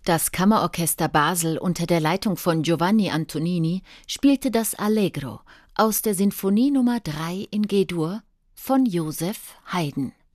Das Kammerorchester Basel unter der Leitung von Giovanni Antonini spielte das Allegro aus der Sinfonie Nr. 3 in G-Dur von Joseph Haydn.